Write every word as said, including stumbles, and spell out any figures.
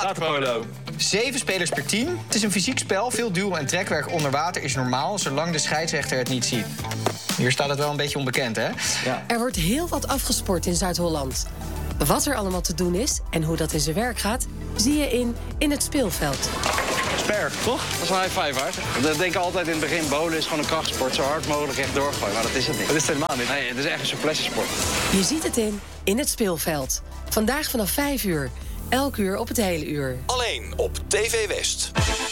waterpolo. Zeven spelers per team. Het is een fysiek spel. Veel duwen en trekwerk onder water is normaal, zolang de scheidsrechter het niet ziet. Hier staat het wel een beetje onbekend, hè? Ja. Er wordt heel wat afgesport in Zuid-Holland. Wat er allemaal te doen is en hoe dat in zijn werk gaat, zie je in In het Speelveld. Sper, toch? Dat is een high five, hard. We denken altijd in het begin, bowlen is gewoon een krachtsport. Zo hard mogelijk echt doorgooien, maar dat is het niet. Dat is het helemaal niet. Nee, het is echt een souplesse sport. Je ziet het in In het Speelveld. Vandaag vanaf vijf uur. Elk uur op het hele uur. Alleen op T V West.